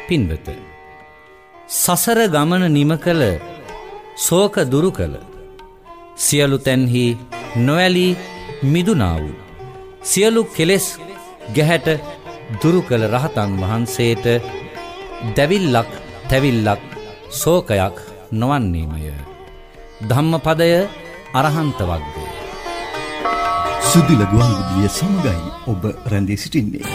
පින්වත, සසර ගමන නිම කළ, ශෝක දුරු කළ, සියලු තැන්හි නොඇලී මිදුනා වූ, සියලු කෙලෙස් ගැහැට දුරු කළ රහතන් වහන්සේට දැවිල්ලක් තැවිල්ලක් ශෝකයක් නොවන්නේමය. ධම්මපදය අරහන්ත වග්ගය. සුදුල ගුවන් විදුලිය සමගයි ඔබ රැඳී සිටින්නේ.